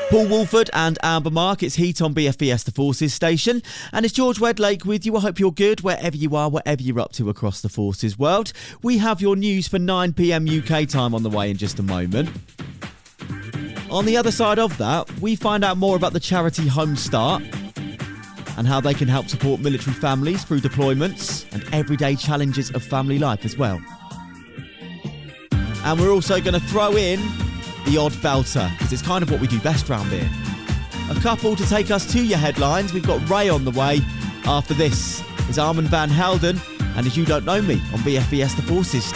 Paul Wolford and Amber Mark, it's Heat on BFBS The Forces station. And it's George Wedlake with you. I hope you're good wherever you are, whatever you're up to across the Forces world. We have your news for 9 p.m. UK time on the way in just a moment. On the other side of that, we find out more about the charity Home Start and how they can help support military families through deployments and everyday challenges of family life as well. And we're also going to throw in the odd belter, because it's kind of what we do best round here. A couple to take us to your headlines. We've got Ray on the way. After this is Armand van Helden and As You Don't Know Me on BFBS The Forces.